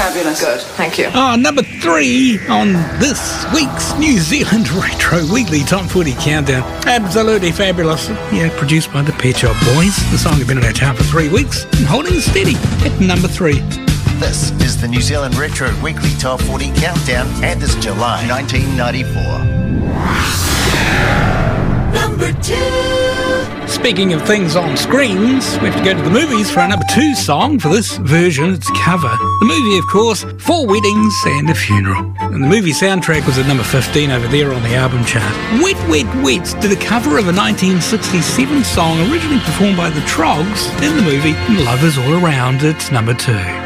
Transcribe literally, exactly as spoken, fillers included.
Fabulous. Good, thank you. Oh, number three on this week's New Zealand Retro Weekly Top forty Countdown. Absolutely fabulous. Yeah, produced by the Pet Shop Boys. The song has been in our chart for three weeks and holding steady at number three. This is the New Zealand Retro Weekly Top forty Countdown, and it's July nineteen ninety-four. Number two. Speaking of things on screens, we have to go to the movies for our number two song for this version. It's cover. The movie, of course, Four Weddings and a Funeral. And the movie soundtrack was at number fifteen over there on the album chart. Wet Wet Wet did a cover of a nineteen sixty-seven song originally performed by the Troggs in the movie Love Is All Around. It's number two.